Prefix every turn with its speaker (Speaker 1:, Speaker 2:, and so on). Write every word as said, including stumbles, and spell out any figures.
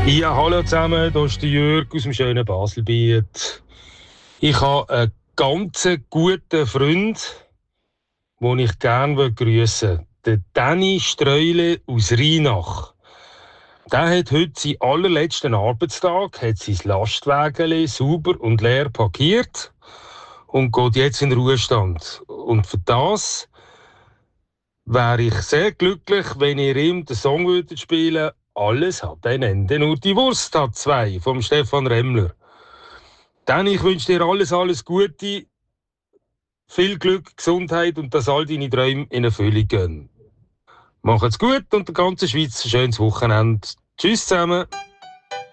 Speaker 1: Ja, hallo zusammen, hier ist der Jörg aus dem schönen Baselbiet. Ich habe einen ganz guten Freund, den ich gerne grüßen will. Der Danny Streule aus Rheinach. Der hat heute seinen allerletzten Arbeitstag, hat sein Lastwagen sauber und leer parkiert und geht jetzt in den Ruhestand. Und für das wäre ich sehr glücklich, wenn ihr ihm den Song würdet spielen. Alles hat ein Ende, nur die Wurst hat zwei, vom Stefan Remmler. Dann, ich wünsche dir alles, alles Gute, viel Glück, Gesundheit und dass all deine Träume in Erfüllung gehen. Macht's gut und der ganzen Schweiz ein schönes Wochenende. Tschüss zusammen.